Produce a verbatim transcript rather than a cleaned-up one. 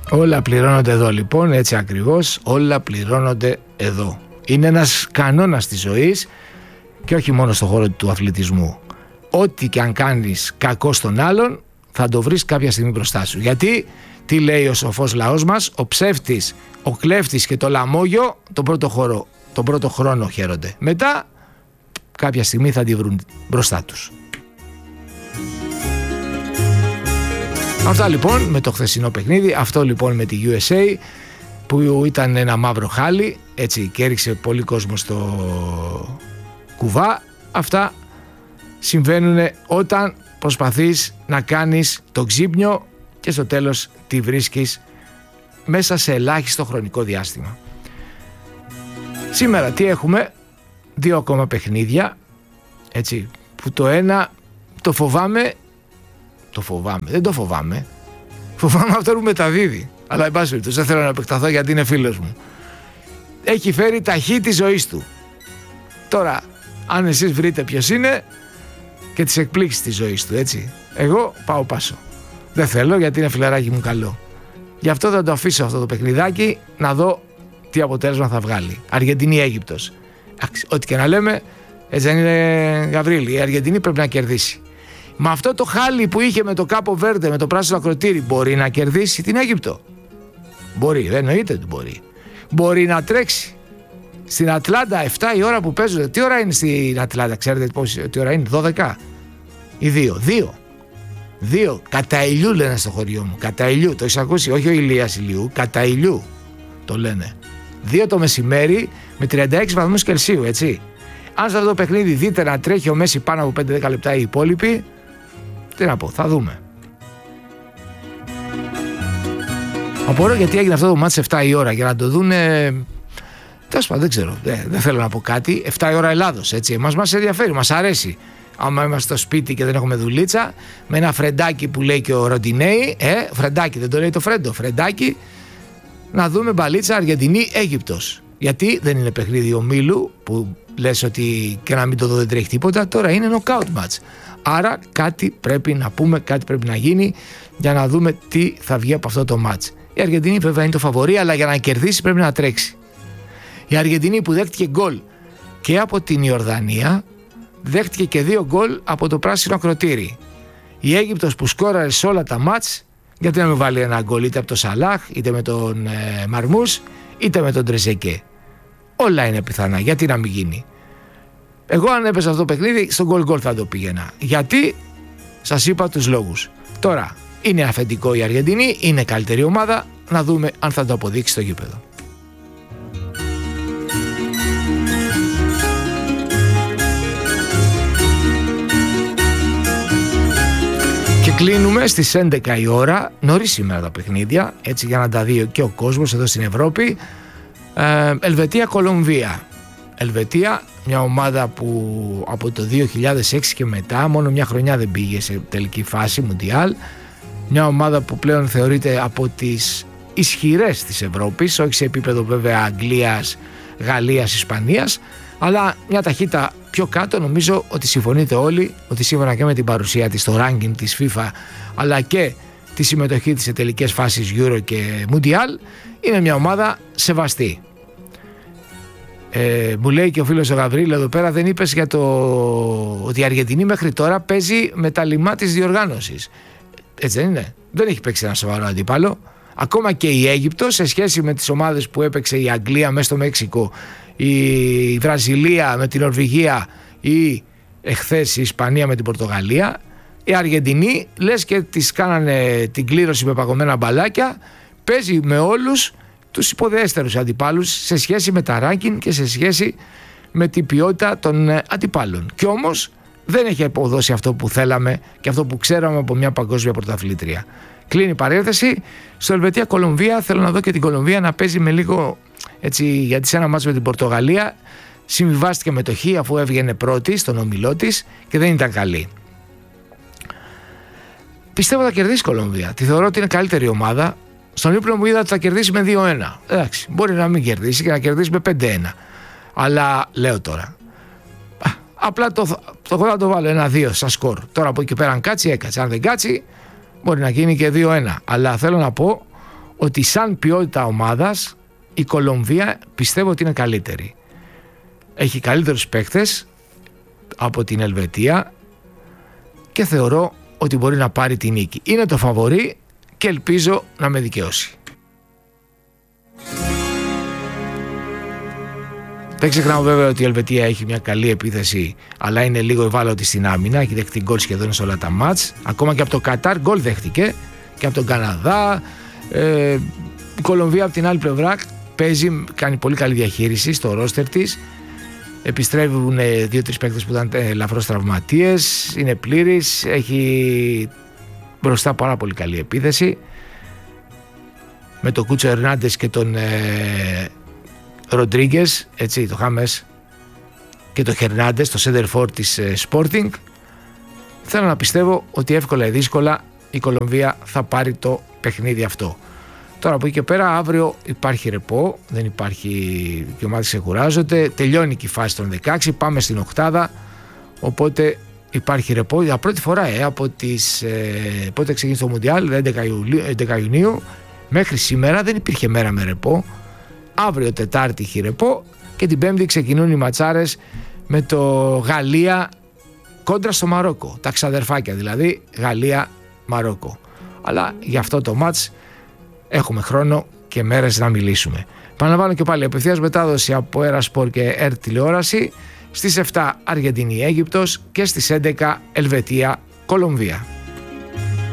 Όλα πληρώνονται εδώ λοιπόν, έτσι ακριβώς, όλα πληρώνονται εδώ. Είναι ένας κανόνας της ζωής και όχι μόνο στον χώρο του αθλητισμού. Ό,τι και αν κάνεις κακό στον άλλον θα το βρεις κάποια στιγμή μπροστά σου. Γιατί, τι λέει ο σοφός λαός μας, ο ψεύτης, ο κλέφτης και το λαμόγιο τον πρώτο, χώρο, τον πρώτο χρόνο χαίρονται. Μετά κάποια στιγμή θα τη βρουν μπροστά τους. Αυτά λοιπόν με το χθεσινό παιχνίδι, αυτό λοιπόν με τη γιου ες έι που ήταν ένα μαύρο χάλι, έτσι, και έριξε πολύ κόσμο στο κουβά. Αυτά συμβαίνουν όταν προσπαθείς να κάνεις το ξύπνιο και στο τέλος τη βρίσκεις μέσα σε ελάχιστο χρονικό διάστημα. Σήμερα τι έχουμε? Δύο ακόμα παιχνίδια, έτσι, που το ένα το φοβάμαι, το φοβάμαι, δεν το φοβάμαι, φοβάμαι αυτό που μεταδίδει, αλλά εν πάση περιπτώσει δεν θέλω να επεκταθώ γιατί είναι φίλος μου. Έχει φέρει ταχύ της ζωής του. Τώρα, αν εσείς βρείτε ποιος είναι και τις εκπλήξεις της ζωής του, έτσι, εγώ πάω πάσο. Δεν θέλω γιατί είναι φιλαράκι μου καλό. Γι' αυτό θα το αφήσω αυτό το παιχνιδάκι να δω τι αποτέλεσμα θα βγάλει. Αργεντινή-Αίγυπτος. Ό,τι και να λέμε, έτσι δεν είναι, Γαβρίλη? Η Αργεντινή πρέπει να κερδίσει. Με αυτό το χάλι που είχε με το Κάπο Βέρντε, με το πράσινο ακροτήρι, μπορεί να κερδίσει την Αίγυπτο? Μπορεί, δεν εννοείται ότι μπορεί. Μπορεί να τρέξει. Στην Ατλάντα, εφτά η ώρα που παίζουν. Τι ώρα είναι στην Ατλάντα, ξέρετε πώς, τι ώρα είναι? δώδεκα ή δύο? δύο. Δύο. Κατά ηλιού λένε στο χωριό μου. Κατά ηλιού. Το έχεις ακούσει? Όχι ο Ηλίας ηλιού. Κατά ηλιού το λένε. Δύο το μεσημέρι με τριάντα έξι βαθμούς Κελσίου, έτσι. Αν σε αυτό το παιχνίδι δείτε να τρέχει ο Μέση πάνω από πέντε δέκα λεπτά οι υπόλοιποι, τι να πω, θα δούμε. Απορώ γιατί έγινε αυτό το μάτς εφτά η ώρα, για να το δούνε. Τέλος πάντων, δεν ξέρω, δεν, δεν θέλω να πω κάτι. εφτά η ώρα Ελλάδος, έτσι. Εμάς μας ενδιαφέρει, μας αρέσει. Άμα είμαστε στο σπίτι και δεν έχουμε δουλίτσα, με ένα φρεντάκι που λέει και ο Ροντινέη, ε, φρεντάκι, δεν το λέει το Φρέντο, φρεντάκι, να δούμε μπαλίτσα Αργεντινή-Αίγυπτος. Γιατί δεν είναι παιχνίδι ομίλου που λες ότι και να μην το δω δεν τρέχει τίποτα, τώρα είναι knockout match. Άρα κάτι πρέπει να πούμε, κάτι πρέπει να γίνει για να δούμε τι θα βγει από αυτό το match. Η Αργεντινή βέβαια είναι το φαβορί, αλλά για να κερδίσει πρέπει να τρέξει. Η Αργεντινή που δέχτηκε γκολ και από την Ιορδανία, δέχτηκε και δύο γκολ από το πράσινο ακροτήρι. Η Αίγυπτος που σκόραρε σε όλα τα μάτς, γιατί να μην βάλει ένα γκολ είτε από τον Σαλάχ, είτε με τον ε, Μαρμούς, είτε με τον Τρεζεκέ. Όλα είναι πιθανά, γιατί να μην γίνει. Εγώ αν έπαιζα αυτό το παιχνίδι, στον γκολ γκολ θα το πήγαινα. Γιατί, σας είπα τους λόγους. Τώρα, είναι αφεντικό η Αργεντινή, είναι καλύτερη ομάδα, να δούμε αν θα το αποδείξει στο γήπεδο. Και κλείνουμε στις έντεκα η ώρα, νωρίς σήμερα τα παιχνίδια, έτσι για να τα δει και ο κόσμος εδώ στην Ευρώπη. Ε, Ελβετία-Κολομβία. Ελβετία, μια ομάδα που από το δύο χιλιάδες έξι και μετά μόνο μια χρονιά δεν πήγε σε τελική φάση Μουντιάλ. Μια ομάδα που πλέον θεωρείται από τις ισχυρές της Ευρώπης, όχι σε επίπεδο βέβαια Αγγλίας, Γαλλίας, Ισπανίας, αλλά μια ταχύτητα πιο κάτω. Νομίζω ότι συμφωνείτε όλοι ότι σύμφωνα και με την παρουσία της στο ranking της FIFA, αλλά και τη συμμετοχή της σε τελικές φάσεις Euro και Mundial, είναι μια ομάδα σεβαστή. Ε, μου λέει και ο φίλος ο Γαβρίλ εδώ πέρα, δεν είπες για το ότι η Αργεντινή μέχρι τώρα παίζει με τα λιμά της διοργάνωσης. Έτσι δεν είναι? Δεν έχει παίξει ένα σοβαρό αντίπαλο. Ακόμα και η Αίγυπτος σε σχέση με τις ομάδες που έπαιξε η Αγγλία μέσα στο Μέξικο, η Βραζιλία με την Νορβηγία ή εχθές η Ισπανία με την Πορτογαλία, η Αργεντινή λες και τις κάνανε την κλήρωση με παγωμένα μπαλάκια, παίζει με όλους τους υποδέστερους αντιπάλους σε σχέση με τα ranking και σε σχέση με την ποιότητα των αντιπάλων. Κι όμως δεν έχει αποδώσει αυτό που θέλαμε και αυτό που ξέραμε από μια παγκόσμια πρωταθλήτρια. Κλείνει η παρένθεση. Στο Ελβετία-Κολομβία θέλω να δω και την Κολομβία να παίζει με λίγο έτσι, γιατί σε ένα μάτσο με την Πορτογαλία συμβιβάστηκε με το χ αφού έβγαινε πρώτη στον ομιλό της και δεν ήταν καλή. Πιστεύω θα κερδίσει η Κολομβία. Τη θεωρώ ότι είναι καλύτερη ομάδα. Στον ύπνο μου είδα ότι θα κερδίσει με δύο ένα. Εντάξει, μπορεί να μην κερδίσει και να κερδίσει με πέντε ένα. Αλλά λέω τώρα. Α, απλά το, το, το θα το βάλω ένα δύο σαν σκορ. Τώρα από εκεί πέρα αν κάτσει, έκατσε. Αν δεν κάτσει, μπορεί να γίνει και δύο ένα. Αλλά θέλω να πω ότι σαν ποιότητα ομάδας η Κολομβία πιστεύω ότι είναι καλύτερη. Έχει καλύτερους παίκτες από την Ελβετία και θεωρώ ότι μπορεί να πάρει τη νίκη. Είναι το φαβορί και ελπίζω να με δικαιώσει. Δεν ξεχνάω βέβαια ότι η Ελβετία έχει μια καλή επίθεση, αλλά είναι λίγο ευάλωτη στην άμυνα. Έχει δεχτεί γκολ σχεδόν σε όλα τα μάτς. Ακόμα και από το Κατάρ γκολ δέχτηκε, και από τον Καναδά. Ε, η Κολομβία από την άλλη πλευρά παίζει, κάνει πολύ καλή διαχείριση στο ρόστερ της. Επιστρέφουν δύο-τρεις παίκτες που ήταν ελαφρώς τραυματίες. Είναι πλήρης, έχει μπροστά πάρα πολύ καλή επίθεση. Με τον Κούτσο Ερνάντες και τον ε, Ροντρίγκες, έτσι, το Χάμες και το Χερνάντες, το σέντερφορ της ε, Sporting. Θέλω να πιστεύω ότι εύκολα ή δύσκολα η Κολομβία θα πάρει το παιχνίδι αυτό. Τώρα από εκεί και πέρα αύριο υπάρχει ρεπό, δεν υπάρχει, οι ομάδες ξεκουράζονται, τελειώνει και η φάση των δεκαέξι, πάμε στην οκτάδα, οπότε υπάρχει ρεπό για πρώτη φορά ε, από τις, ε, πότε ξεκίνησε το Μουντιάλ, έντεκα Ιουνίου, μέχρι σήμερα δεν υπήρχε μέρα με ρεπό. Αύριο Τετάρτη έχει ρεπό και την Πέμπτη ξεκινούν οι ματσάρες με το Γαλλία κόντρα στο Μαρόκο, τα ξαδερφάκια δηλαδή, Γαλλία-Μαρόκο. Αλλά για αυτό το μάτς έχουμε χρόνο και μέρες να μιλήσουμε. Παναλαμβάνω και πάλι απευθείας μετάδοση από Έρα Σπορ και Ερ Τηλεόραση, στις εφτά Αργεντινή Αίγυπτος και στις έντεκα Ελβετία Κολομβία.